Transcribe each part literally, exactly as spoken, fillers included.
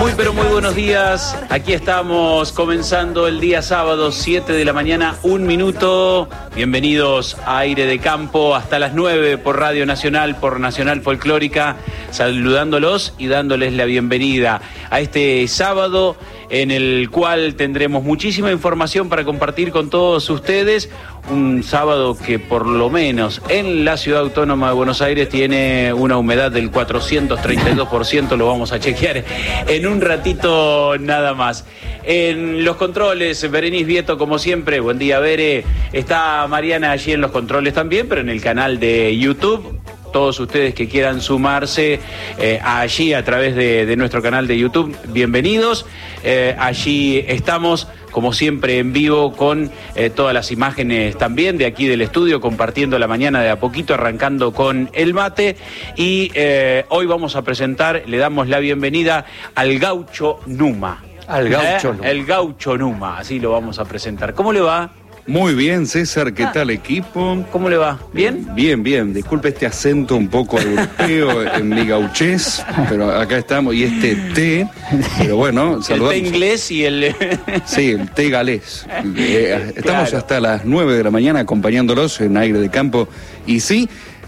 Muy pero muy buenos días, aquí estamos comenzando el día sábado, siete de la mañana, un minuto. Bienvenidos a Aire de Campo hasta las nueve por Radio Nacional, por Nacional Folclórica, saludándolos y dándoles la bienvenida a este sábado en el cual tendremos muchísima información para compartir con todos ustedes. Un sábado que por lo menos en la Ciudad Autónoma de Buenos Aires tiene una humedad del cuatrocientos treinta y dos por ciento, lo vamos a chequear en un ratito nada más. En los controles, Berenice Vieto como siempre, buen día Bere, está Mariana allí en los controles también, pero en el canal de YouTube. Todos ustedes que quieran sumarse eh, allí a través de, de nuestro canal de YouTube, bienvenidos. Eh, allí estamos, como siempre, en vivo con eh, todas las imágenes también de aquí del estudio, compartiendo la mañana de a poquito, arrancando con el mate. Y eh, hoy vamos a presentar, le damos la bienvenida al Gaucho Numa. Al Gaucho ¿Eh? Numa. El Gaucho Numa, así lo vamos a presentar. ¿Cómo le va? Muy bien, César, ¿qué Ah. tal equipo? ¿Cómo le va? ¿Bien? Bien, bien. Disculpe este acento un poco europeo en mi gauchés, pero acá estamos. Y este té, pero bueno, saludamos. El té inglés y el... Sí, el té galés. Eh, estamos Claro. hasta las nueve de la mañana acompañándolos en Aire de Campo. Y sí,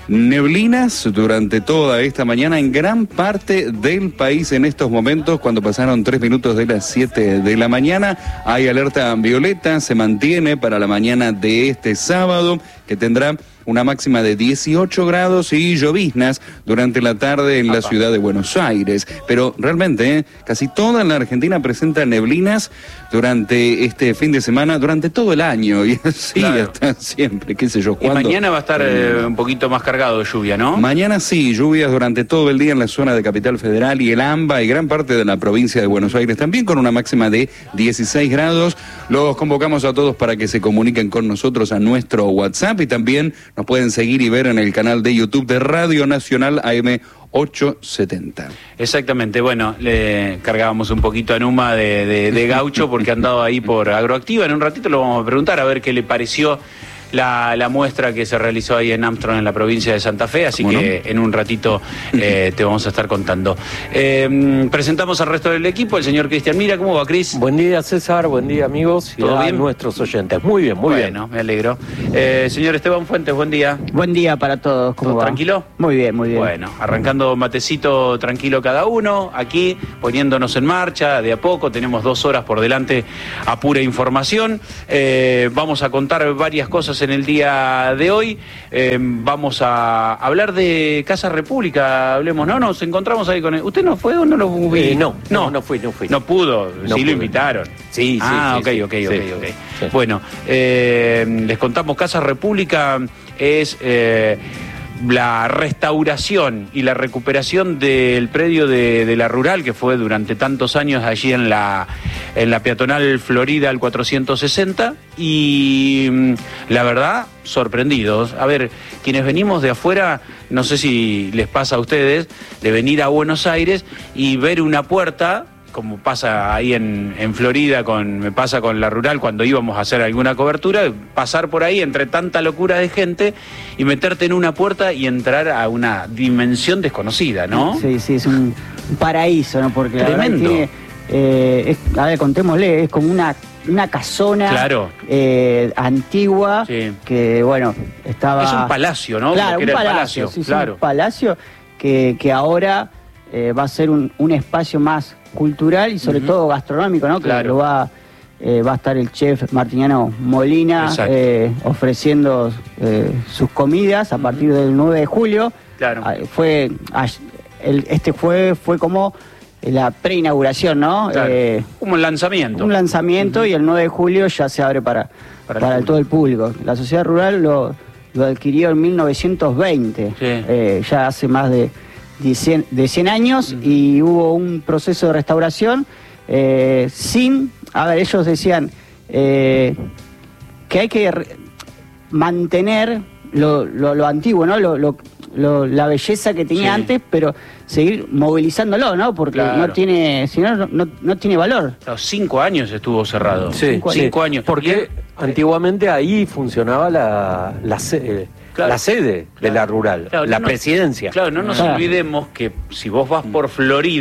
neblinas durante toda esta mañana en gran parte del país en estos momentos, cuando pasaron tres minutos de las siete de la mañana. Hay alerta violeta, se mantiene para la mañana de este sábado, que tendrá una máxima de dieciocho grados y lloviznas durante la tarde en la Apa. ciudad de Buenos Aires. Pero realmente, ¿eh? casi toda la Argentina presenta neblinas durante este fin de semana, durante todo el año, y así Claro. hasta siempre, qué sé yo. Y ¿cuándo? mañana va a estar eh, un poquito más cargado de lluvia, ¿no? Mañana sí, lluvias durante todo el día en la zona de Capital Federal y el AMBA y gran parte de la provincia de Buenos Aires, también con una máxima de dieciséis grados. Los convocamos a todos para que se comuniquen con nosotros a nuestro WhatsApp, y también nos pueden seguir y ver en el canal de YouTube de Radio Nacional A M ochocientos setenta. Exactamente, bueno, le cargábamos un poquito a Numa de, de, de gaucho porque ha andado ahí por Agroactiva. En un ratito lo vamos a preguntar a ver qué le pareció la, la muestra que se realizó ahí en Armstrong, en la provincia de Santa Fe, así ¿Cómo que en un ratito eh, te vamos a estar contando. Eh, presentamos al resto del equipo, el señor Cristian Mira. ¿Cómo va, Cris? Buen día, César, buen día, amigos, y ¿Todo a bien? nuestros oyentes. Muy bien, muy Bueno, me alegro. Eh, señor Esteban Fuentes, buen día. Buen día para todos, ¿cómo ¿Todo va? tranquilo? Muy bien, muy bien. Bueno, arrancando matecito tranquilo cada uno, aquí poniéndonos en marcha de a poco, tenemos dos horas por delante a pura información. Eh, vamos a contar varias cosas en el día de hoy. Eh, vamos a hablar de Casa República, hablemos, ¿no? Nos encontramos ahí con él. ¿Usted no fue o no lo vi? Eh, no, no, no fui, no fui. No pudo, No sí pude. lo invitaron. Sí, sí, Ah, sí, ok, sí. ok, Sí, ok, sí, ok. sí. Bueno, eh, les contamos, Casa República es eh, la restauración y la recuperación del predio de, de la Rural, que fue durante tantos años allí en la, en la peatonal Florida al cuatrocientos sesenta, y mm, la verdad, sorprendidos. A ver, quienes venimos de afuera, no sé si les pasa a ustedes, de venir a Buenos Aires y ver una puerta, como pasa ahí en, en Florida, con, me pasa con la Rural cuando íbamos a hacer alguna cobertura, pasar por ahí entre tanta locura de gente y meterte en una puerta y entrar a una dimensión desconocida, ¿no? Sí, sí, es un paraíso, ¿no? Porque la verdad Tremendo. tiene, eh, es- a ver, contémosle, es como una, una casona Claro. eh, antigua, Sí. que bueno, estaba... Es un palacio, ¿no? Claro, Porque un era el palacio, palacio, sí, sí, claro. un palacio que, que ahora eh, va a ser un, un espacio más cultural y sobre Ujú. todo gastronómico, ¿no? Que Claro. lo va, eh, va a estar el chef Martiniano Molina Exacto. eh, ofreciendo eh, sus comidas a partir del nueve de julio. Claro. Ah, Fue, ah, el- este fue, fue como la preinauguración, ¿no? Claro. Eh, Como el lanzamiento. un lanzamiento, y el nueve de julio ya se abre para, Para para, el todo el público. La sociedad rural lo, lo adquirió en mil novecientos veinte, Sí. eh, ya hace más de, de cien, de cien años, Ujú. y hubo un proceso de restauración eh, sin, a ver, ellos decían eh, que hay que re- mantener lo, lo, lo antiguo, ¿no? Lo, lo, lo- la belleza que tenía Sí. antes, pero seguir movilizándolo, ¿no? Porque Claro. no tiene, si no, no, no tiene valor. Los cinco años estuvo cerrado. Sí, Cinco sí. Cinco años. Porque antiguamente ahí funcionaba la, la, se- Claro. la sede de la rural, Claro, la no, presidencia. Claro, no nos Claro. olvidemos que si vos vas por Florida,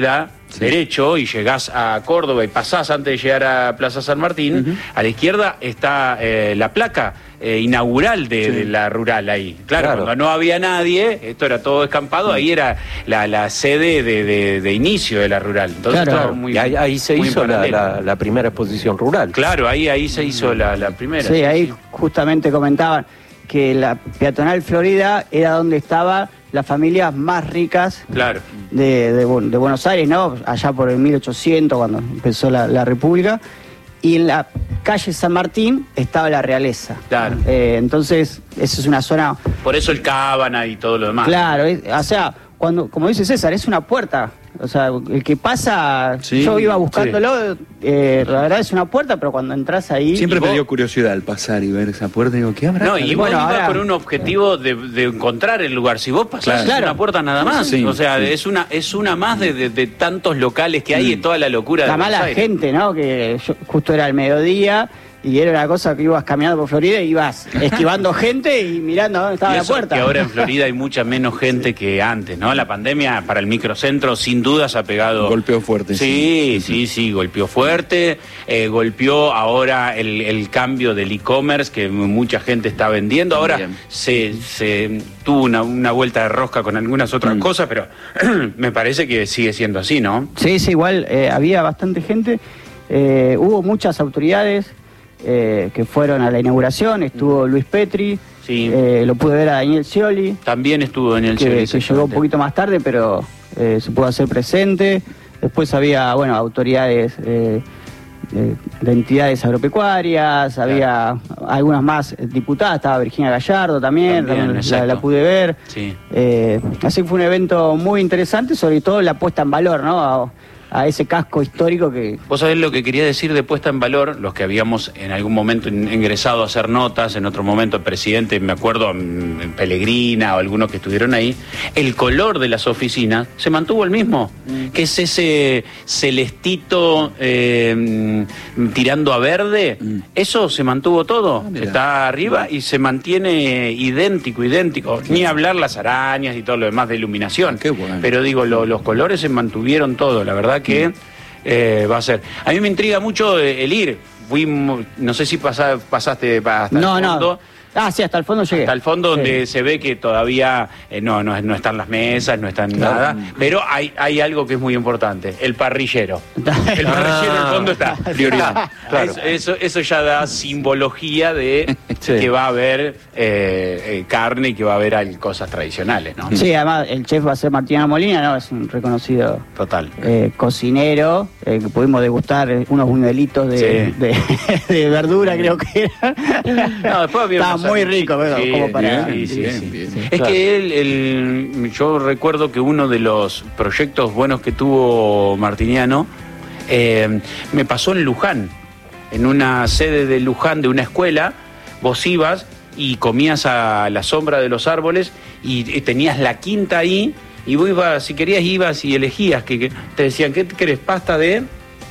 sí. derecho y llegás a Córdoba y pasás antes de llegar a Plaza San Martín, uh-huh. a la izquierda está eh, la placa eh, inaugural de, sí. de la rural ahí. Claro, claro, cuando no había nadie, esto era todo descampado, sí. ahí era la, la sede de, de, de inicio de la rural. Entonces, claro, claro. Muy, y ahí, ahí se hizo la, la, la primera exposición rural. Claro, ahí, ahí se hizo la, la primera. Sí, sí, ahí justamente comentaban que la peatonal Florida era donde estaban las familias más ricas claro. de, de, de Buenos Aires, ¿no? Allá por el mil ochocientos, cuando empezó la, la República. Y en la calle San Martín estaba la realeza. Claro. Eh, entonces, eso es una zona... Por eso el Cábana y todo lo demás. Claro, es, o sea, cuando, como dice César, es una puerta. O sea, el que pasa, sí, yo iba buscándolo, sí. eh, la verdad es una puerta, pero cuando entras ahí... Siempre me vos... dio curiosidad al pasar y ver esa puerta, digo, ¿qué habrá? No, y bueno, vos ahora... ibas con un objetivo de, de encontrar el lugar. Si vos pasás claro. una puerta nada más, sí, o sea, sí. es una es una más de, de, de tantos locales que hay mm. y toda la locura la de mala Buenos Aires. Gente, ¿no? Que yo, justo era el mediodía... Y era una cosa que ibas caminando por Florida y ibas esquivando gente y mirando dónde estaba y la eso puerta. Que ahora en Florida hay mucha menos gente sí. que antes, ¿no? La pandemia para el microcentro sin dudas ha pegado... Golpeó fuerte. Sí, sí, sí, sí golpeó fuerte. Eh, golpeó ahora el, el cambio del e-commerce que mucha gente está vendiendo. Ahora se, se tuvo una, una vuelta de rosca con algunas otras mm. cosas, pero me parece que sigue siendo así, ¿no? Sí, sí, igual eh, había bastante gente. Eh, hubo muchas autoridades... Eh, que fueron a la inauguración, estuvo Luis Petri, sí. eh, lo pude ver a Daniel Scioli. También estuvo Daniel Scioli. Que llegó un poquito más tarde, pero eh, se pudo hacer presente. Después había, bueno, autoridades eh, de, de entidades agropecuarias, claro. había algunas más diputadas, estaba Virginia Gallardo también, también, también la, la pude ver. Sí. Eh, así que fue un evento muy interesante, sobre todo la puesta en valor, ¿no? A, a ese casco histórico que... Vos sabés lo que quería decir de puesta en valor, los que habíamos en algún momento ingresado a hacer notas, en otro momento el presidente, me acuerdo, en Pellegrina o algunos que estuvieron ahí, el color de las oficinas se mantuvo el mismo, mm. que es ese celestito eh, tirando a verde, mm. eso se mantuvo todo, ah, está arriba y se mantiene idéntico, idéntico, ni hablar las arañas y todo lo demás de iluminación, qué bueno. Pero digo, lo, los colores se mantuvieron todo, la verdad que eh, va a ser. A mí me intriga mucho el ir. Fui, no sé si pasa, pasaste hasta no, el fondo. No. Ah, sí, hasta el fondo llegué. Hasta el fondo donde sí. se ve que todavía eh, no, no, no están las mesas, no están claro. nada. Pero hay, hay algo que es muy importante, el parrillero. El parrillero ah, en el fondo está. Prioridad. Claro. Eso, eso, eso ya da simbología de sí. que va a haber eh, eh, carne y que va a haber cosas tradicionales, ¿no? Sí, además el chef va a ser Martina Molina, ¿no? Es un reconocido total eh, cocinero, eh, que pudimos degustar unos buñuelitos de, sí. de, de verdura, creo que era. No, después había muy rico, pero sí, como para... Bien, sí, bien, sí, bien. Sí. Es claro. que él, el, yo recuerdo que uno de los proyectos buenos que tuvo Martiniano eh, me pasó en Luján, en una sede de Luján de una escuela, vos ibas y comías a la sombra de los árboles y, y tenías la quinta ahí y vos ibas, si querías ibas y elegías, que, que te decían, ¿qué querés? ¿Pasta de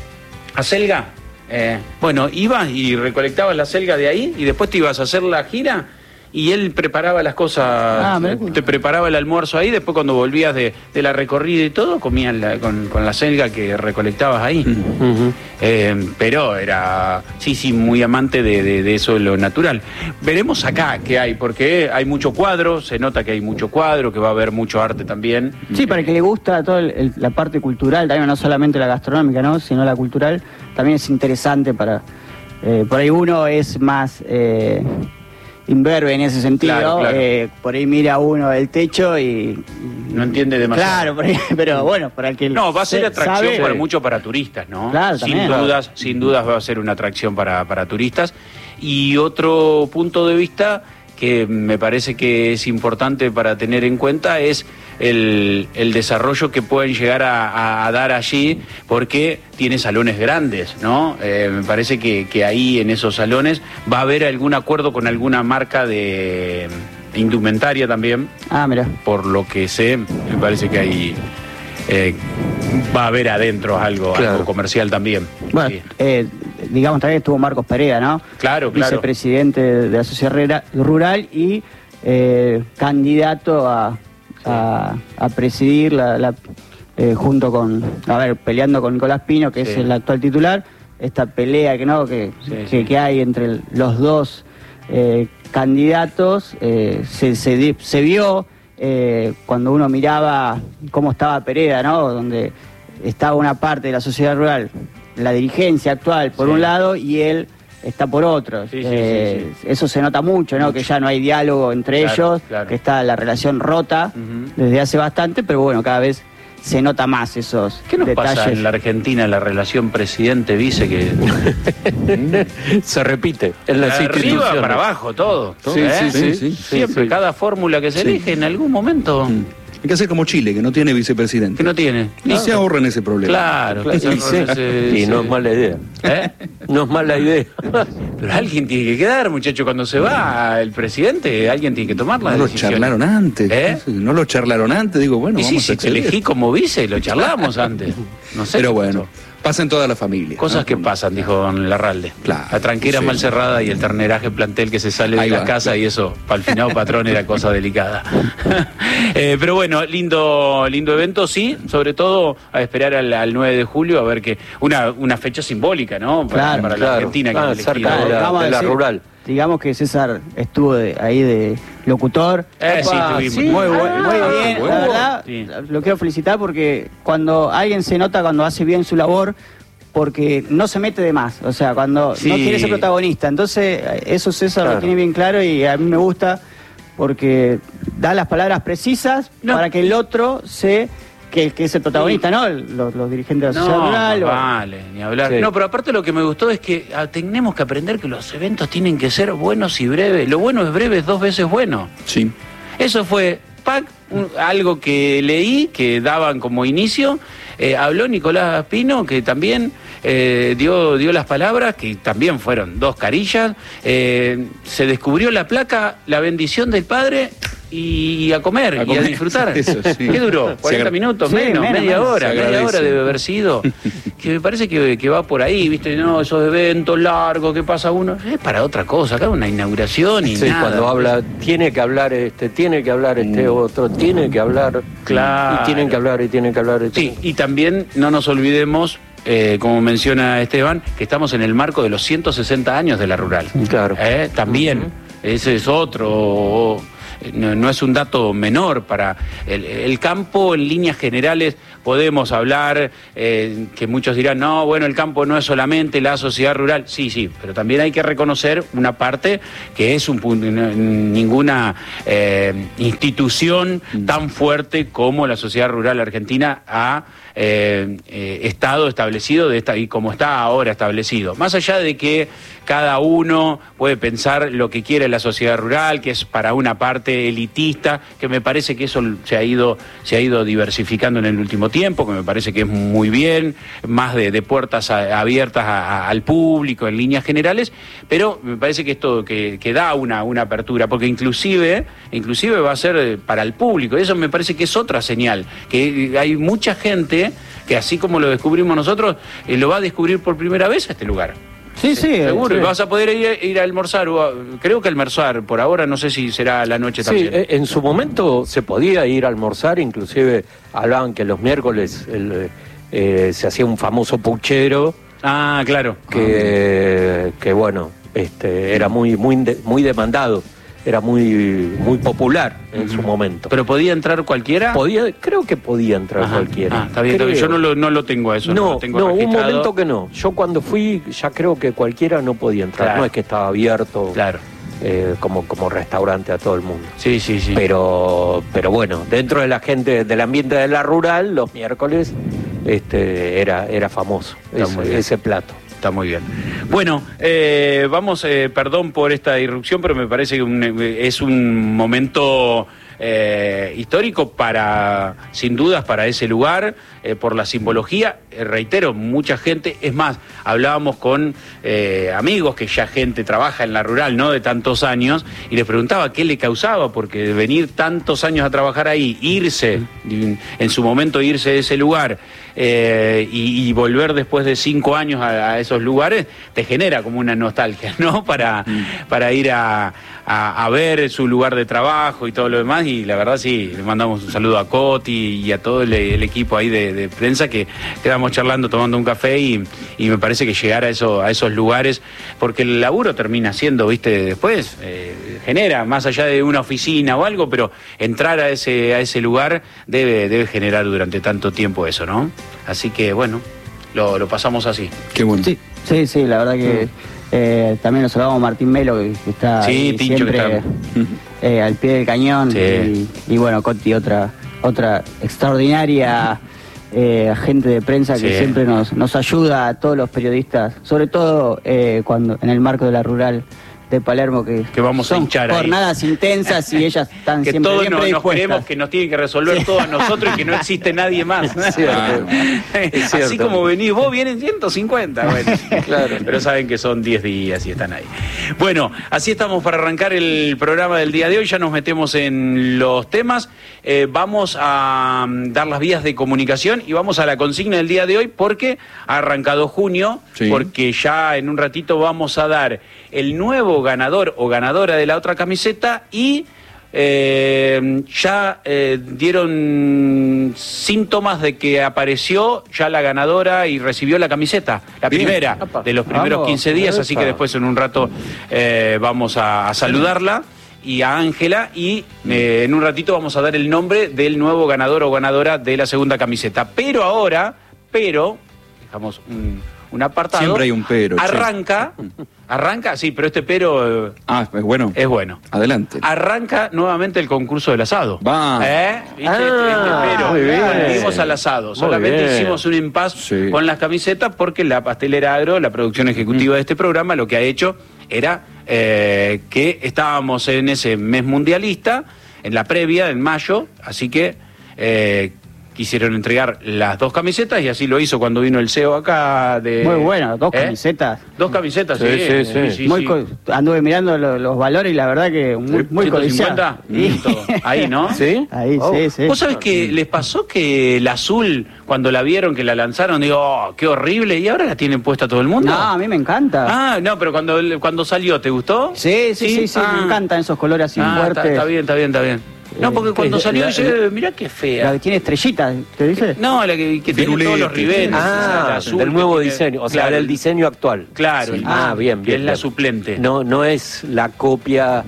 acelga? Eh, bueno, ibas y recolectabas la selga de ahí y después te ibas a hacer la gira y él preparaba las cosas, ah, te preparaba el almuerzo ahí, después cuando volvías de, de la recorrida y todo, comías la, con, con la selga que recolectabas ahí. Uh-huh. eh, pero era, sí, sí, muy amante de, de, de eso, de lo natural. Veremos acá qué hay, porque hay mucho cuadro, se nota que hay mucho cuadro, que va a haber mucho arte también. Sí, para el que le gusta toda la parte cultural, también no solamente la gastronómica, ¿no? Sino la cultural, también es interesante para... Eh, por ahí uno es más... Eh, imberbe en ese sentido, claro, claro. Eh, por ahí mira uno el techo y, y no entiende demasiado. Claro, por ahí, pero bueno, para el que no, va a ser atracción sabe, para mucho para turistas, ¿no? Claro, sin también, dudas, claro. sin dudas va a ser una atracción para, para turistas. Y otro punto de vista que me parece que es importante para tener en cuenta es el, el desarrollo que pueden llegar a, a dar allí, porque tiene salones grandes, ¿no? Eh, me parece que, que ahí en esos salones va a haber algún acuerdo con alguna marca de indumentaria también. Ah, mira. Por lo que sé, me parece que hay... Eh, va a haber adentro algo, claro. algo comercial también. Bueno, sí. eh, digamos también estuvo Marcos Perea, ¿no? Claro, claro. Vicepresidente de la Sociedad Rural y eh, candidato a, sí. a, a presidir la, la, eh, junto con, a ver, peleando con Nicolás Pino, que sí. es el actual titular, esta pelea que no que, sí, que, sí. que hay entre el, los dos eh, candidatos, eh, se, se, se vio eh, cuando uno miraba cómo estaba Pereda, ¿no? Donde estaba una parte de la sociedad rural, la dirigencia actual por sí. un lado y él está por otro. Sí, eh, sí, sí, sí. Eso se nota mucho, ¿no? Mucho. Que ya no hay diálogo entre claro, ellos, claro. que está la relación rota uh-huh. desde hace bastante, pero bueno, cada vez se nota más esos ¿Qué nos detalles. Pasa en la Argentina la relación presidente-vice que se repite en las de instituciones? Arriba para abajo todo. todo sí, ¿eh? sí, sí, sí, Siempre, sí. cada fórmula que se sí. elige en algún momento... Mm. Hay que hacer como Chile, que no tiene vicepresidente. Que no tiene. Y no. se ahorran ese problema. Claro, claro. Y, sí. ese, y no es mala idea. ¿Eh? No es mala idea. Pero alguien tiene que quedar, muchacho. Cuando se va el presidente, alguien tiene que tomar la no decisión. No lo charlaron antes. ¿Eh? No lo charlaron antes. Digo, bueno, y vamos sí, a si te elegí como vice, lo charlamos antes. No sé. Pero bueno. Pasa en toda la familia. Cosas ¿no? que pasan, dijo don Larralde. Claro, la tranquera sí. mal cerrada y el terneraje plantel que se sale Ahí de va, la casa claro. y eso, para el finado patrón, era cosa delicada. eh, pero bueno, lindo lindo evento, sí, sobre todo a esperar al, al nueve de julio, a ver que una, una fecha simbólica, ¿no? Para, claro, para claro. la Argentina. Ah, que cerca de la, de la rural. Digamos que César estuvo de, ahí de locutor. Eh, sí, tuvimos. Sí, muy, ah, muy bien, bueno. la verdad, sí. lo quiero felicitar porque cuando alguien se nota cuando hace bien su labor, porque no se mete de más, o sea, cuando sí. no quiere ser protagonista. Entonces, eso César claro. lo tiene bien claro y a mí me gusta porque da las palabras precisas no. para que el otro se... Que, que es el protagonista, sí. ¿no? Los, los dirigentes de la sociedad no, rural. No, o... vale, ni hablar. Sí. No, pero aparte lo que me gustó es que ah, tenemos que aprender que los eventos tienen que ser buenos y breves. Lo bueno es breve, es dos veces bueno. Sí. Eso fue, pac, un, algo que leí, que daban como inicio. Eh, habló Nicolás Pino, que también eh, dio, dio las palabras, que también fueron dos carillas. Eh, se descubrió la placa, la bendición del padre... Y a comer, a comer, y a disfrutar. Eso, sí. ¿Qué duró? ¿cuarenta minutos? Sí, menos, menos, media hora, media hora debe haber sido. Que me parece que, que va por ahí, ¿viste? No, esos eventos largos que pasa uno. Es para otra cosa, acá una inauguración y sí, nada. Cuando habla, tiene que hablar este, tiene que hablar este mm. otro, tiene que hablar. Claro. Y tienen que hablar, y tienen que hablar. Y sí, y también no nos olvidemos, eh, como menciona Esteban, que estamos en el marco de los ciento sesenta años de la rural. Claro. ¿Eh? También, uh-huh. ese es otro... No, no es un dato menor para el, el campo. En líneas generales podemos hablar, eh, que muchos dirán, no, bueno, el campo no es solamente la sociedad rural. Sí, sí, pero también hay que reconocer una parte que es un ninguna eh, institución tan fuerte como la sociedad rural argentina ha eh, eh, estado establecido de esta, y como está ahora establecido. Más allá de que cada uno puede pensar lo que quiere en la sociedad rural, que es para una parte elitista, que me parece que eso se ha ido se ha ido diversificando en el último tiempo, que me parece que es muy bien, más de, de puertas a, abiertas a, a, al público en líneas generales, pero me parece que esto que, que da una, una apertura, porque inclusive inclusive va a ser para el público, y eso me parece que es otra señal, que hay mucha gente que así como lo descubrimos nosotros, eh, lo va a descubrir por primera vez a este lugar. Sí, sí, seguro, sí. Y vas a poder ir, ir a almorzar, o a, creo que almorzar, por ahora no sé si será la noche también. Sí, en su momento se podía ir a almorzar, inclusive hablaban que los miércoles el, eh, se hacía un famoso puchero. Ah, claro. Que, que bueno, este, era muy, muy, muy demandado. Era muy muy popular en uh-huh. su momento. ¿Pero podía entrar cualquiera? Podía, creo que podía entrar Ajá. cualquiera. Ah, está bien, yo no lo, no lo tengo a eso. No, no, lo tengo no un momento que no. Yo cuando fui ya creo que cualquiera no podía entrar. Claro. No es que estaba abierto claro. eh, como, como restaurante a todo el mundo. Sí, sí, sí. Pero, pero bueno, dentro de la gente, del ambiente de la rural, los miércoles este, era, era famoso ese, ese plato. Está muy bien. Bueno, eh, vamos, eh, perdón por esta irrupción, pero me parece que un, es un momento eh, histórico para, sin dudas, para ese lugar, eh, por la simbología. Eh, reitero, mucha gente, es más, hablábamos con eh, amigos que ya gente trabaja en la rural, ¿no?, de tantos años, y les preguntaba qué le causaba, porque venir tantos años a trabajar ahí, irse, en su momento irse de ese lugar, eh, y, y volver después de cinco años a, a esos lugares, te genera como una nostalgia, ¿no?, para, mm. para ir a, a, a ver su lugar de trabajo y todo lo demás. Y la verdad sí, le mandamos un saludo a Coti y a todo el, el equipo ahí de de, de prensa que quedamos charlando, tomando un café y, y me parece que llegar a, eso, a esos lugares, porque el laburo termina siendo, viste, después eh, genera, más allá de una oficina o algo, pero entrar a ese, a ese lugar debe, debe generar durante tanto tiempo eso, ¿no? Así que bueno, lo, lo pasamos así. Qué bueno. Sí, sí, sí, la verdad que eh, también nos saludamos a Martín Melo, que, que está Sí, ahí Tincho, que siempre está- eh, al pie del cañón. Sí. Y, y bueno, Coti, otra, otra extraordinaria eh, agente de prensa que Sí. siempre nos, nos ayuda a todos los periodistas, sobre todo eh, cuando en el marco de la rural de Palermo, que, Que vamos a son hinchar ahí. jornadas intensas y ellas están Que siempre todos bien nos, nos predispuestas. creemos que nos tienen que resolver Sí. todo a nosotros y que no existe nadie más. Es cierto. Es Así cierto. como venís vos, vienen ciento cincuenta. Bueno, claro. Pero saben que son diez días y están ahí. Bueno, así estamos para arrancar el programa del día de hoy. Ya nos metemos en los temas. Eh, vamos a um, dar las vías de comunicación y vamos a la consigna del día de hoy porque ha arrancado junio, Sí. porque ya en un ratito vamos a dar el nuevo ganador o ganadora de la otra camiseta y eh, ya eh, dieron síntomas de que apareció ya la ganadora y recibió la camiseta, la Bien. primera Apa. de los primeros Vamos. quince días, así que Epa. después en un rato eh, vamos a, a saludarla y a Ángela y eh, en un ratito vamos a dar el nombre del nuevo ganador o ganadora de la segunda camiseta. Pero ahora, pero, dejamos un, un apartado. Siempre hay un pero, che. Arranca, arranca, sí, pero este pero eh, Ah, es bueno. es bueno. Adelante. Arranca nuevamente el concurso del asado. Va. ¿Eh? ¿Viste? Ah, Este pero, muy bien. volvimos al asado. Muy Solamente bien. hicimos un impasse Sí. con las camisetas porque la pastelera Agro, la producción ejecutiva de este programa, lo que ha hecho era eh, que estábamos en ese mes mundialista, en la previa, en mayo, así que eh, quisieron entregar las dos camisetas y así lo hizo cuando vino el C E O acá de... Muy bueno, dos ¿Eh? camisetas. Dos camisetas, sí. Sí, sí, sí. muy sí. co- anduve mirando lo- los valores y la verdad que muy, muy ciento cincuenta, codiciado. mm, todo. Ahí, ¿no? ¿Sí? Ahí, Oh. sí, sí. ¿Vos sabés que les pasó que el azul, cuando la vieron, que la lanzaron, digo, oh, qué horrible, y ahora la tienen puesta todo el mundo? No, a mí me encanta. Ah, no, pero cuando, cuando salió, ¿te gustó? Sí, sí, sí, sí, Ah. me encantan esos colores así Ah, está, fuertes. está bien, está bien, está bien. No, porque Eh, cuando ¿qué? salió, La- dice, mirá qué La fea. que tiene estrellitas, ¿te dice? No, la que, que tiene todos los Firulete. ribetes. Ah, el azul del que nuevo tiene- diseño, o sea, claro, del diseño actual. Claro, Sí. el- Ah, bien, que bien. es la bien. suplente. No, no es la copia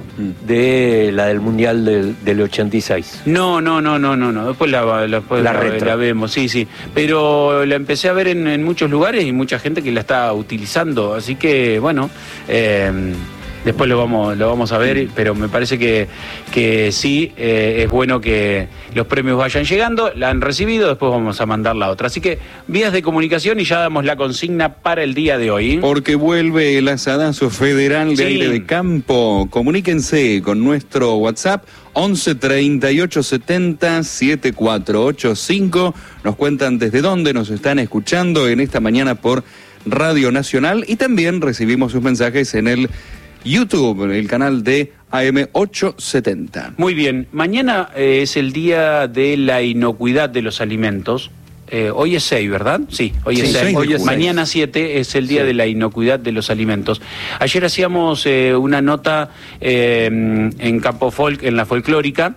de la del Mundial del, del ochenta y seis. No, no, no, no, no, no. Después la, la- después La la, retro. la vemos, sí, sí. Pero la empecé a ver en, en muchos lugares y mucha gente que la está utilizando. Así que, bueno, eh, después lo vamos, lo vamos a ver, pero me parece que, que sí, eh, es bueno que los premios vayan llegando, la han recibido, después vamos a mandar la otra. Así que vías de comunicación y ya damos la consigna para el día de hoy. Porque vuelve el asadazo federal de Sí. aire de campo. Comuníquense con nuestro WhatsApp once treinta y ocho setenta setenta y cuatro ochenta y cinco. Nos cuentan desde dónde nos están escuchando en esta mañana por Radio Nacional y también recibimos sus mensajes en el YouTube, en el canal de A M ochocientos setenta. Muy bien, mañana eh, es el día de la inocuidad de los alimentos. Eh, hoy es seis, ¿verdad? Sí, hoy Sí, es seis. seis de Hoy es junio. mañana siete es el día Sí. de la inocuidad de los alimentos. Ayer hacíamos eh, una nota eh, en Campo Folk, en la folclórica,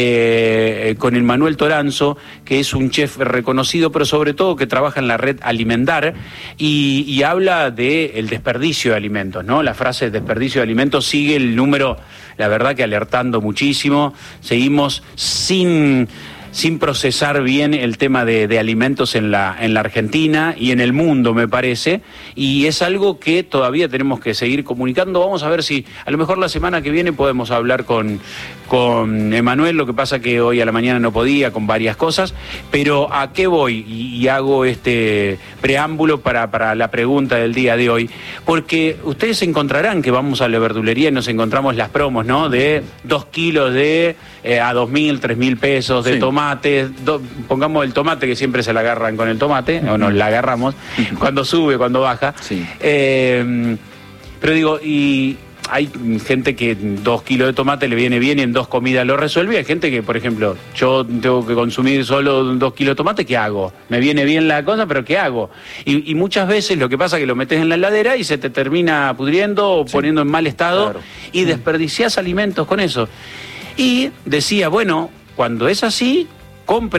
eh, con el Manuel Toranzo, que es un chef reconocido, pero sobre todo que trabaja en la red Alimentar, y, y habla del desperdicio de alimentos, ¿no? La frase desperdicio de alimentos sigue el número, la verdad que alertando muchísimo. Seguimos sin... sin procesar bien el tema de, de alimentos en la, en la Argentina y en el mundo, me parece, y es algo que todavía tenemos que seguir comunicando. Vamos a ver si a lo mejor la semana que viene podemos hablar con, con Emanuel, lo que pasa que hoy a la mañana no podía, con varias cosas, pero ¿a qué voy? Y, y hago este preámbulo para, para la pregunta del día de hoy, porque ustedes encontrarán que vamos a la verdulería y nos encontramos las promos, ¿no? De dos kilos de eh, a dos mil, tres mil pesos de Sí. tomate. Do, pongamos el tomate, que siempre se la agarran con el tomate, o nos la agarramos, cuando sube, cuando baja. Sí. Eh, pero digo, y hay gente que dos kilos de tomate le viene bien y en dos comidas lo resuelve. Y hay gente que, por ejemplo, yo tengo que consumir solo dos kilos de tomate, ¿qué hago? Me viene bien la cosa, pero ¿qué hago? Y, y muchas veces lo que pasa es que lo metes en la heladera y se te termina pudriendo o poniendo en mal estado, Claro. y desperdiciás alimentos con eso. Y decía, bueno, cuando es así, compren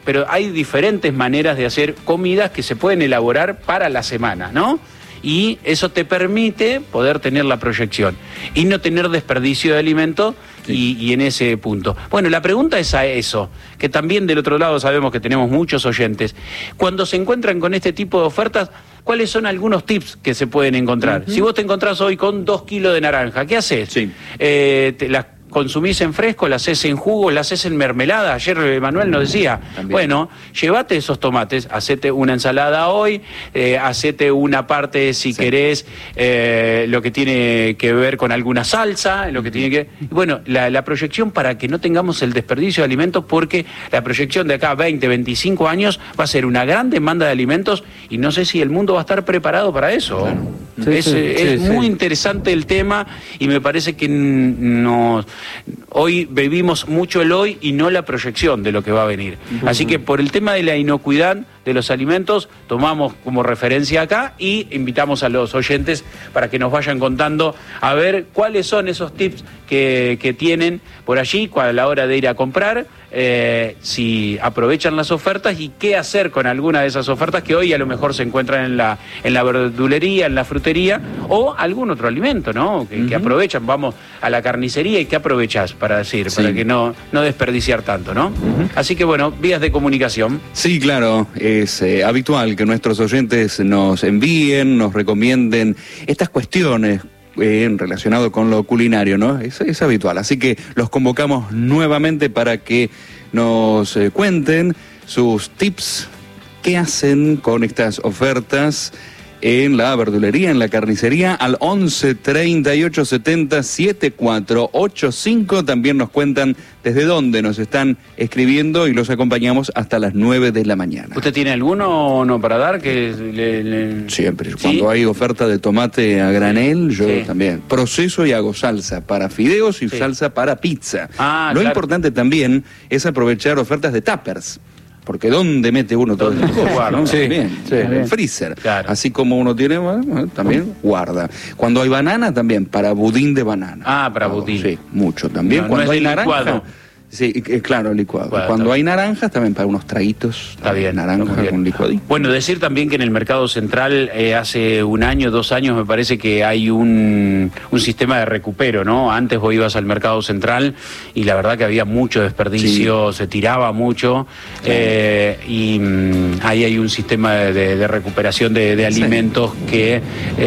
pero hay diferentes maneras de hacer comidas que se pueden elaborar para la semana, ¿no? Y eso te permite poder tener la proyección y no tener desperdicio de alimento. Sí. Y, y en ese punto. Bueno, la pregunta es a eso, que también del otro lado sabemos que tenemos muchos oyentes. Cuando se encuentran con este tipo de ofertas, ¿cuáles son algunos tips que se pueden encontrar? Uh-huh. Si vos te encontrás hoy con dos kilos de naranja, ¿qué haces? Sí. Eh, te, las consumís en fresco, las haces en jugo, las haces en mermelada. Ayer Manuel nos decía, también. Bueno, llévate esos tomates, hacete una ensalada hoy, eh, hacete una parte, si sí. querés, eh, lo que tiene que ver con alguna salsa, lo que tiene que... Bueno, la, la proyección para que no tengamos el desperdicio de alimentos, porque la proyección de acá a veinte, veinticinco años va a ser una gran demanda de alimentos y no sé si el mundo va a estar preparado para eso. Claro. Sí, es sí, es sí, muy sí. interesante el tema y me parece que nos... Hoy vivimos mucho el hoy y no la proyección de lo que va a venir. Uh-huh. Así que por el tema de la inocuidad de los alimentos, tomamos como referencia acá y invitamos a los oyentes para que nos vayan contando a ver cuáles son esos tips que, que tienen por allí a la hora de ir a comprar, eh, si aprovechan las ofertas y qué hacer con alguna de esas ofertas que hoy a lo mejor se encuentran en la, en la verdulería, en la frutería o algún otro alimento, ¿no? Que, uh-huh. que aprovechan, vamos a la carnicería y qué aprovechas para decir, sí. para que no, no desperdiciar tanto, ¿no? Uh-huh. Así que bueno, vías de comunicación. Sí, claro. Es eh, habitual que nuestros oyentes nos envíen, nos recomienden estas cuestiones eh, relacionadas con lo culinario, ¿no? Es, es habitual, así que los convocamos nuevamente para que nos eh, cuenten sus tips, qué hacen con estas ofertas en la verdulería, en la carnicería, al once, treinta y ocho, setenta, setenta y cuatro ochenta y cinco. También nos cuentan desde dónde nos están escribiendo y los acompañamos hasta las nueve de la mañana. ¿Usted tiene alguno o no para dar? que le, le... Siempre, ¿Sí? Cuando hay oferta de tomate a granel, yo sí. también proceso y hago salsa para fideos y sí. salsa para pizza. Ah, Lo claro. importante también es aprovechar ofertas de tuppers. Porque ¿dónde mete uno todo estas cosas? ¿No? Sí, también, sí, en el freezer. Claro. Así como uno tiene, bueno, también guarda. Cuando hay banana, también, para budín de banana. Ah, para budín. Sí, mucho también. No, Cuando no es hay naranja... Licuado. Sí, claro, licuado. Bueno, Cuando hay naranjas, también para unos traguitos. Está bien. Naranja con licuadito. Bueno, decir también que en el Mercado Central, eh, hace un año, dos años, me parece que hay un, un sistema de recupero, ¿no? Antes vos ibas al Mercado Central y la verdad que había mucho desperdicio, sí. se tiraba mucho. Sí. Eh, y mmm, ahí hay un sistema de, de recuperación de, de alimentos sí. que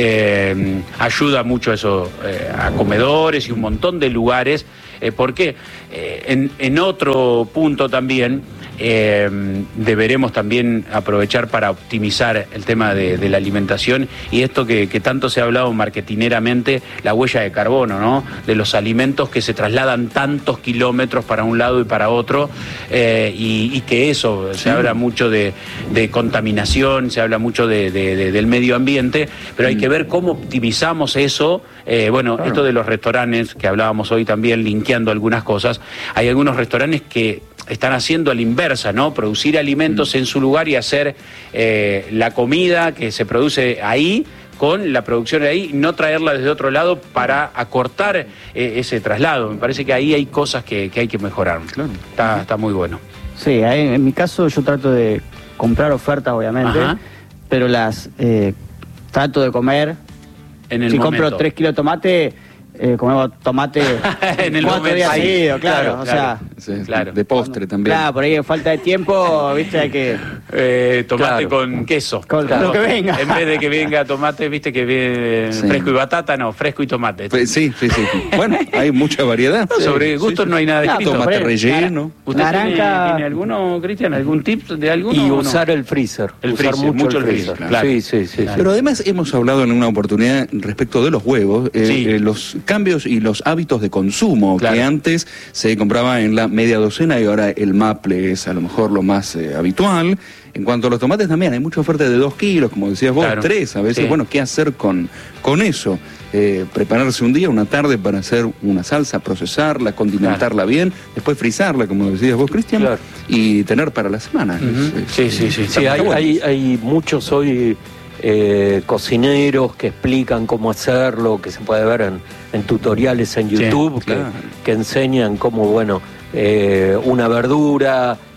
eh, ayuda mucho a eso, eh, a comedores y un montón de lugares. Eh, porque eh, en, en otro punto también eh, deberemos también aprovechar para optimizar el tema de, de la alimentación y esto que, que tanto se ha hablado marketineramente, la huella de carbono, ¿no? De los alimentos que se trasladan tantos kilómetros para un lado y para otro eh, y, y que eso, sí. se habla mucho de, de contaminación, se habla mucho de, de, de, del medio ambiente, pero hay mm. que ver cómo optimizamos eso. Eh, bueno, claro. esto de los restaurantes, que hablábamos hoy también, linkeando algunas cosas, hay algunos restaurantes que están haciendo a la inversa, ¿no? Producir alimentos mm. en su lugar y hacer eh, la comida que se produce ahí, con la producción de ahí, no traerla desde otro lado para acortar eh, ese traslado. Me parece que ahí hay cosas que, que hay que mejorar. Claro. Está, está muy bueno. Sí, en mi caso yo trato de comprar ofertas, obviamente, Ajá. pero las eh, trato de comer. En el si momento. compro tres kilos de tomate, eh, comemos tomate en el cuatro días seguidos, claro, claro, o sea, sí, claro. de postre también. Claro, por ahí falta de tiempo, viste, hay que... Eh, tomate claro. con queso. Con claro. lo que venga. En vez de que venga tomate, viste, que viene sí. fresco y batata, no, fresco y tomate. Pues, sí, sí, sí. Bueno, hay mucha variedad. No, sobre gustos sí, sí. no hay nada de escrito. Tomate relleno. ¿Usted naranja... tiene, tiene alguno, Cristian, algún tip de alguno? Y usar no? el freezer. El usar freezer, mucho, mucho el freezer. freezer. Claro. Sí, sí, sí, claro. sí. Pero además hemos hablado en una oportunidad respecto de los huevos, eh, sí. eh, los cambios y los hábitos de consumo, claro. que antes se compraba en la media docena y ahora el maple es a lo mejor lo más eh, habitual. En cuanto a los tomates también hay mucha oferta de dos kilos, como decías vos, claro. tres a veces. Sí. Bueno, ¿qué hacer con, con eso? Eh, prepararse un día, una tarde para hacer una salsa, procesarla, condimentarla claro. bien, después frizarla, como decías vos, Cristian, claro. y tener para la semana. Uh-huh. es, es, sí, sí, sí. sí hay, bueno. hay, hay muchos hoy eh, cocineros que explican cómo hacerlo, que se puede ver en, en tutoriales en YouTube, sí, claro. que, que enseñan cómo, bueno, eh, una verdura...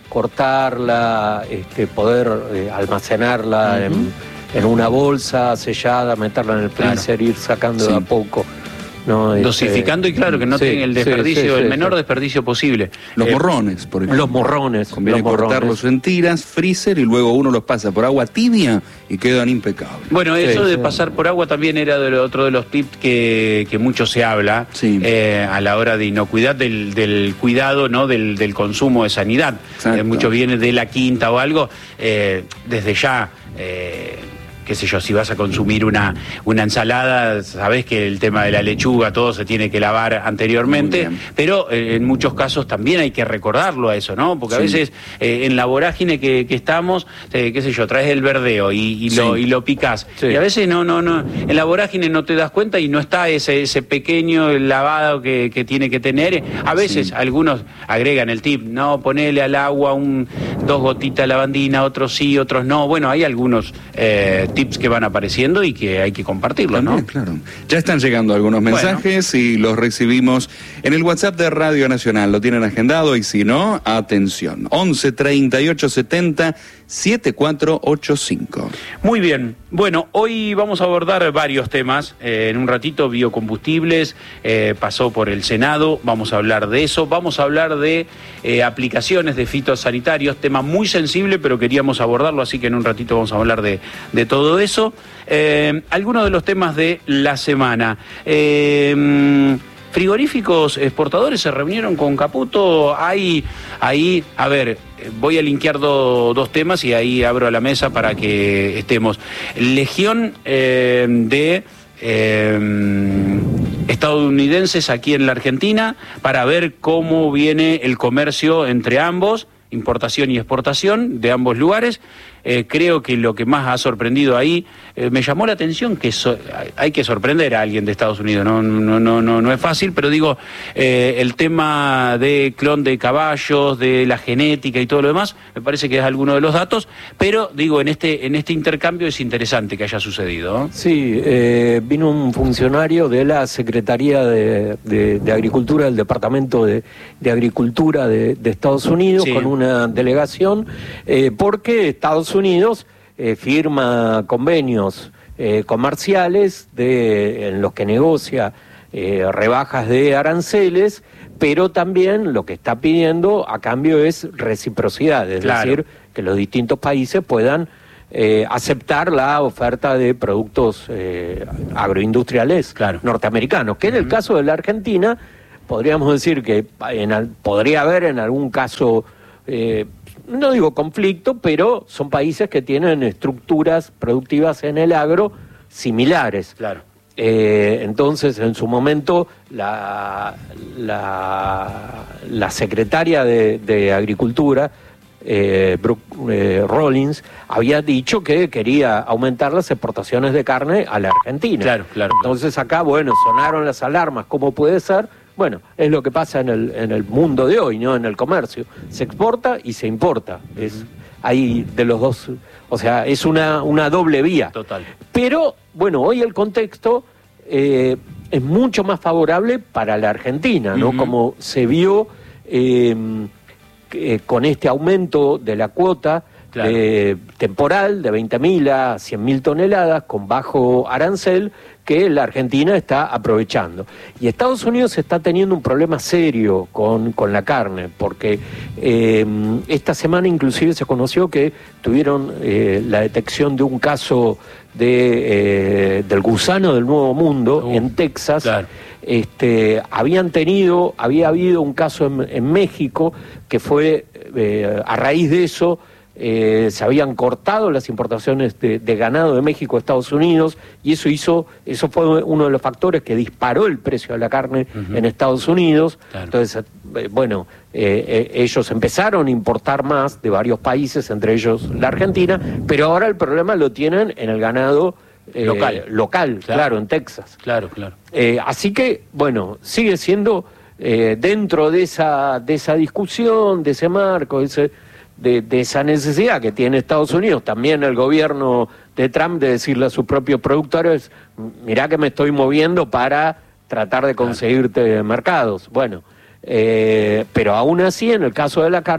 cortarla, este, poder eh, almacenarla uh-huh. en, en una bolsa sellada, meterla en el freezer, claro. ir sacando sí. de a poco. No, dosificando este, y claro, que no sí, tenga el desperdicio, sí, sí, el sí, menor sí. desperdicio posible. Los eh, morrones, por ejemplo. Los morrones. Conviene los cortarlos morrones. en tiras, freezer, y luego uno los pasa por agua tibia y quedan impecables. Bueno, eso sí, de sí. pasar por agua también era de lo, otro de los tips que, que mucho se habla sí. eh, a la hora de inocuidad, del, del cuidado, ¿no? del, del consumo de sanidad. Eh, mucho viene de la quinta o algo, eh, desde ya... Eh, qué sé yo, si vas a consumir una, una ensalada, sabés que el tema de la lechuga, todo se tiene que lavar anteriormente, pero eh, en muchos casos también hay que recordarlo a eso, ¿no? Porque sí. a veces eh, en la vorágine que, que estamos, eh, qué sé yo, traes el verdeo y, y, sí. lo, y lo picás. Sí. Y a veces no, no, no, en la vorágine no te das cuenta y no está ese, ese pequeño lavado que, que tiene que tener. A veces sí. algunos agregan el tip, no, ponele al agua un, dos gotitas de lavandina, otros sí, otros no. Bueno, hay algunos eh, tips que van apareciendo y que hay que compartirlos, ¿no? Claro. Ya están llegando algunos mensajes bueno. y los recibimos en el WhatsApp de Radio Nacional. Lo tienen agendado y si no, atención. once treinta y ocho setenta setenta y cuatro ochenta y cinco. Muy bien. Bueno, hoy vamos a abordar varios temas. Eh, en un ratito, biocombustibles, eh, pasó por el Senado, vamos a hablar de eso. Vamos a hablar de eh, aplicaciones de fitosanitarios, tema muy sensible, pero queríamos abordarlo, así que en un ratito vamos a hablar de, de todo eso. Eh, algunos de los temas de la semana. Eh, frigoríficos exportadores se reunieron con Caputo. Hay ahí, a ver, voy a linkear do, dos temas y ahí abro la mesa para que estemos. Legión eh, de eh, estadounidenses aquí en la Argentina para ver cómo viene el comercio entre ambos, importación y exportación de ambos lugares. Eh, creo que lo que más ha sorprendido ahí, eh, me llamó la atención que so, hay que sorprender a alguien de Estados Unidos, no, no, no, no, no es fácil, pero digo, eh, el tema de clon de caballos, de la genética y todo lo demás, me parece que es alguno de los datos, pero digo, en este, en este intercambio es interesante que haya sucedido, ¿no? Sí, eh, vino un funcionario de la Secretaría de, de, de Agricultura, del Departamento de, de Agricultura de, de Estados Unidos, sí. con una delegación, eh, porque Estados Unidos eh, firma convenios eh, comerciales de, en los que negocia eh, rebajas de aranceles, pero también lo que está pidiendo a cambio es reciprocidad, es claro. decir, que los distintos países puedan eh, aceptar la oferta de productos eh, agroindustriales claro. norteamericanos, que uh-huh. en el caso de la Argentina podríamos decir que en, podría haber en algún caso... Eh, no digo conflicto, pero son países que tienen estructuras productivas en el agro similares. Claro. Eh, entonces, en su momento, la, la, la secretaria de, de Agricultura, eh, Brooke eh, Rollins, había dicho que quería aumentar las exportaciones de carne a la Argentina. Claro, claro. Entonces acá, bueno, sonaron las alarmas, ¿cómo puede ser? Bueno, es lo que pasa en el, en el mundo de hoy, ¿no? En el comercio. Se exporta y se importa. Es ahí de los dos, o sea, es una, una doble vía. Total. Pero, bueno, hoy el contexto eh, es mucho más favorable para la Argentina, ¿no? Uh-huh. Como se vio eh, eh, con este aumento de la cuota claro. eh, temporal de veinte mil a cien mil toneladas con bajo arancel, que la Argentina está aprovechando. Y Estados Unidos está teniendo un problema serio con, con la carne, porque eh, esta semana inclusive se conoció que tuvieron eh, la detección de un caso de, eh, del gusano del Nuevo Mundo uh, en Texas. Claro. Este, habían tenido, había habido un caso en, en México que fue, eh, a raíz de eso, Eh, se habían cortado las importaciones de, de ganado de México a Estados Unidos y eso hizo, eso fue uno de los factores que disparó el precio de la carne uh-huh. en Estados Unidos. Claro. Entonces, eh, bueno, eh, eh, ellos empezaron a importar más de varios países, entre ellos la Argentina, pero ahora el problema lo tienen en el ganado eh, local, local claro. claro, en Texas. Claro, claro. Eh, así que, bueno, sigue siendo eh, dentro de esa, de esa discusión, de ese marco, de ese... De, de esa necesidad que tiene Estados Unidos, también el gobierno de Trump, de decirle a sus propios productores, mirá que me estoy moviendo para tratar de conseguirte claro. mercados. Bueno, eh, pero aún así, en el caso de la carne,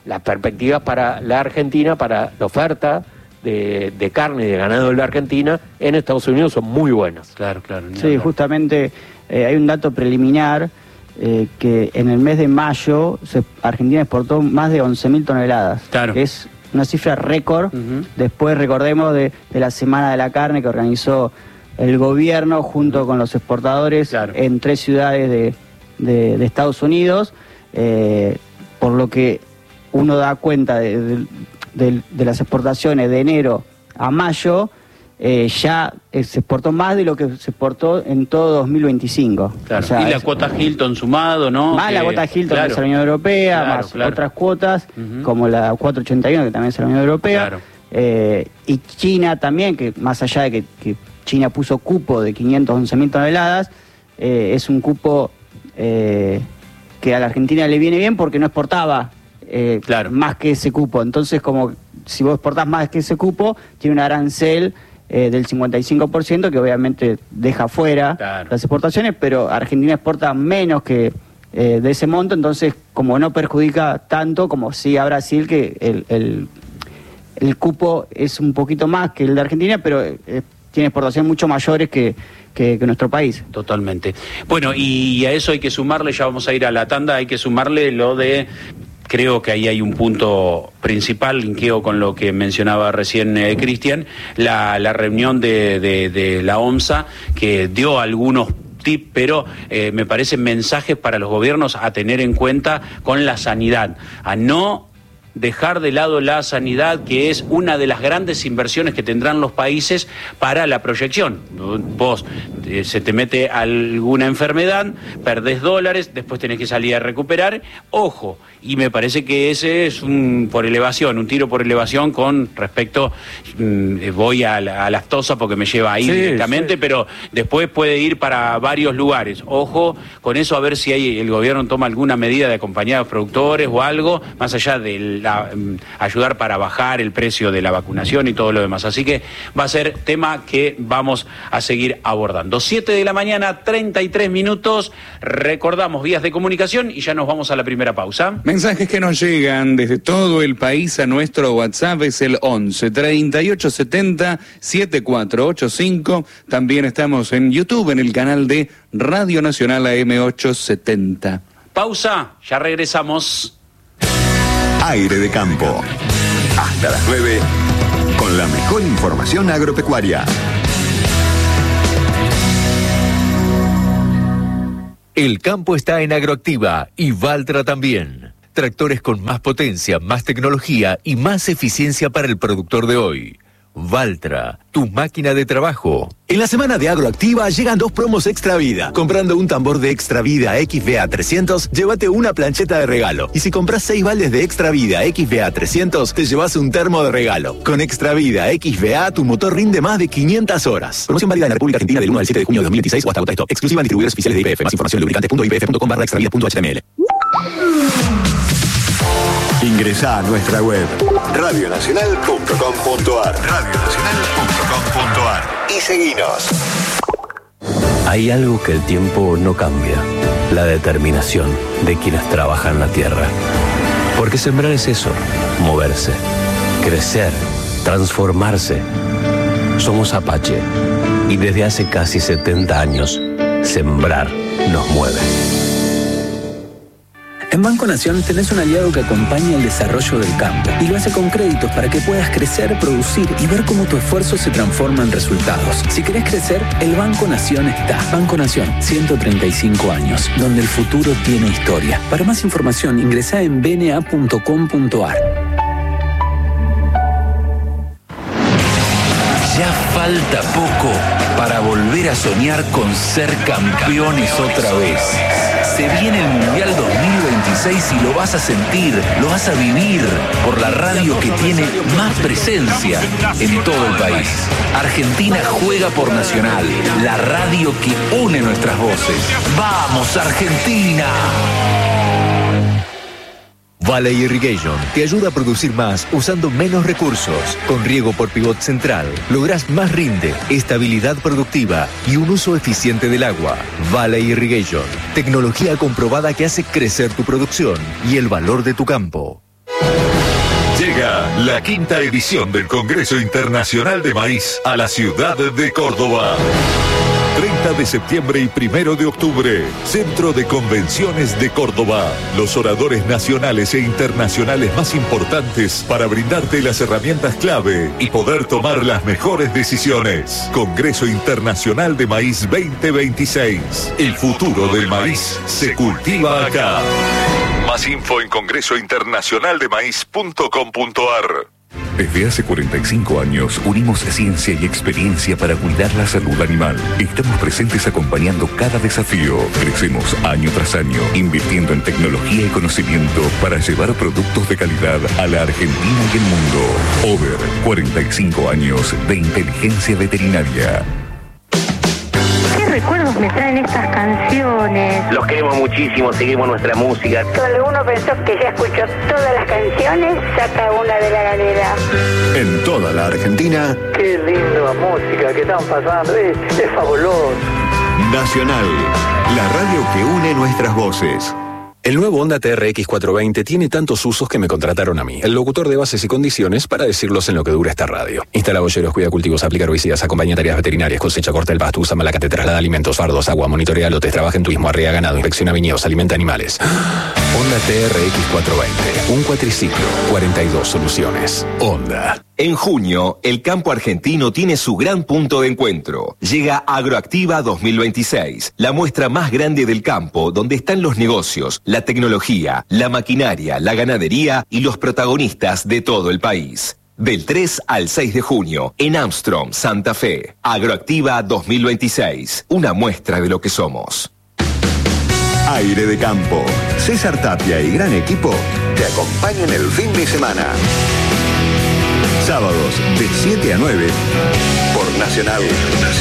las perspectivas para la Argentina, para la oferta de, de carne y de ganado de la Argentina en Estados Unidos son muy buenas. Claro, claro. Sí, justamente eh, hay un dato preliminar eh, que en el mes de mayo se, Argentina exportó más de once mil toneladas. Claro. Que es una cifra récord. Uh-huh. Después recordemos de, de la Semana de la Carne que organizó el gobierno junto uh-huh. con los exportadores, claro, en tres ciudades de, de, de Estados Unidos, eh, por lo que uno da cuenta de, de, de, de las exportaciones de enero a mayo, eh, ya eh, se exportó más de lo que se exportó en todo dos mil veinticinco. Claro. O sea, y la es, cuota Hilton sumado, ¿no? Más que, la cuota Hilton, claro, que es la Unión Europea, claro, más claro. otras cuotas, uh-huh. como la cuatrocientos ochenta y uno, que también es la Unión Europea. Claro. Eh, y China también, que más allá de que, que China puso cupo de quinientas once mil toneladas, eh, es un cupo eh, que a la Argentina le viene bien porque no exportaba Eh, claro. más que ese cupo. Entonces, como si vos exportás más que ese cupo, tiene un arancel eh, del cincuenta y cinco por ciento que obviamente deja fuera, claro, las exportaciones, pero Argentina exporta menos que eh, de ese monto, entonces como no perjudica tanto como sí a Brasil, que el, el, el cupo es un poquito más que el de Argentina, pero eh, tiene exportaciones mucho mayores que Que, que nuestro país. Totalmente. Bueno, y a eso hay que sumarle, ya vamos a ir a la tanda, hay que sumarle lo de, creo que ahí hay un punto principal, linkeo con lo que mencionaba recién eh, Cristian, la, la reunión de, de, de la OMSA, que dio algunos tips, pero eh, me parecen mensajes para los gobiernos a tener en cuenta con la sanidad, a no dejar de lado la sanidad, que es una de las grandes inversiones que tendrán los países para la proyección. Vos eh, se te mete alguna enfermedad, perdés dólares, después tenés que salir a recuperar. Ojo, y me parece que ese es un por elevación, un tiro por elevación con respecto, mmm, voy a la a lactosa porque me lleva ahí sí, directamente, sí, pero después puede ir para varios lugares. Ojo con eso, a ver si hay, el gobierno toma alguna medida de acompañar a los productores o algo, más allá del La, um, ayudar para bajar el precio de la vacunación y todo lo demás. Así que va a ser tema que vamos a seguir abordando. siete de la mañana, treinta y tres minutos. Recordamos vías de comunicación y ya nos vamos a la primera pausa. Mensajes que nos llegan desde todo el país a nuestro WhatsApp es el once, treinta y ocho setenta, setenta y cuatro ochenta y cinco. También estamos en YouTube, en el canal de Radio Nacional A M ochocientos setenta. Pausa, ya regresamos. Aire de Campo. Hasta las nueve, con la mejor información agropecuaria. El campo está en Agroactiva y Valtra también. Tractores con más potencia, más tecnología y más eficiencia para el productor de hoy. Valtra, tu máquina de trabajo. En la semana de Agroactiva llegan dos promos Extra Vida. Comprando un tambor de Extra Vida X V A trescientos, llévate una plancheta de regalo. Y si compras seis baldes de Extra Vida X V A trescientos, te llevas un termo de regalo. Con Extra Vida X V A, tu motor rinde más de quinientas horas. Promoción válida en la República Argentina del uno al siete de junio de dos mil dieciséis o hasta agota stock. Exclusiva en distribuidores oficiales de I P F. Más información en lubricantes punto i p f punto com barra extravida punto h t m l. Ingresá a nuestra web radio nacional punto com punto a r radio nacional punto com punto a r y seguinos. Hay algo que el tiempo no cambia: la determinación de quienes trabajan la tierra. Porque sembrar es eso, moverse, crecer, transformarse. Somos Apache y desde hace casi setenta años, sembrar nos mueve. En Banco Nación tenés un aliado que acompaña el desarrollo del campo y lo hace con créditos para que puedas crecer, producir y ver cómo tu esfuerzo se transforma en resultados. Si querés crecer, el Banco Nación está. Banco Nación, ciento treinta y cinco años, donde el futuro tiene historia. Para más información, ingresá en b n a punto com punto a r. Ya falta poco para volver a soñar con ser campeones otra vez. Se viene el Mundial dos mil veintiséis y lo vas a sentir, lo vas a vivir por la radio que tiene más presencia en todo el país. Argentina juega por Nacional, la radio que une nuestras voces. ¡Vamos, Argentina! Valley Irrigation te ayuda a producir más usando menos recursos. Con riego por pivot central lográs más rinde, estabilidad productiva y un uso eficiente del agua. Valley Irrigation, tecnología comprobada que hace crecer tu producción y el valor de tu campo. La quinta edición del Congreso Internacional de Maíz a la ciudad de Córdoba. treinta de septiembre y primero de octubre, Centro de Convenciones de Córdoba. Los oradores nacionales e internacionales más importantes para brindarte las herramientas clave y poder tomar las mejores decisiones. Congreso Internacional de Maíz veinte veintiséis. El futuro del maíz se cultiva acá. Más info en congreso internacional de maíz punto com punto ar. Desde hace cuarenta y cinco años unimos ciencia y experiencia para cuidar la salud animal. Estamos presentes acompañando cada desafío. Crecemos año tras año, invirtiendo en tecnología y conocimiento para llevar productos de calidad a la Argentina y el mundo. Over, cuarenta y cinco años de inteligencia veterinaria. ¿Qué recuerdos me traen estas canciones? Los queremos muchísimo, seguimos nuestra música. Cuando uno pensó que ya escuchó todas las canciones, saca una de la galera. En toda la Argentina. Qué linda música que están pasando, es, es fabuloso. Nacional, la radio que une nuestras voces. El nuevo Honda T R X cuatrocientos veinte tiene tantos usos que me contrataron a mí, el locutor de bases y condiciones, para decirlos en lo que dura esta radio. Instala boyeros, cuida cultivos, aplica herbicidas, acompaña tareas veterinarias, cosecha, corta el pasto, usa malacate, traslada alimentos, fardos, agua, monitorea lotes, trabaja en turismo, arrea ganado, inspecciona viñedos, alimenta animales. Honda T R X cuatrocientos veinte, un cuatriciclo, cuarenta y dos soluciones. Honda. En junio, el campo argentino tiene su gran punto de encuentro. Llega Agroactiva dos mil veintiséis, la muestra más grande del campo, donde están los negocios, la tecnología, la maquinaria, la ganadería y los protagonistas de todo el país. Del tres al seis de junio, en Armstrong, Santa Fe. Agroactiva dos mil veintiséis, una muestra de lo que somos. Aire de Campo. César Tapia y gran equipo te acompañan el fin de semana. Sábados de siete a nueve por Nacional.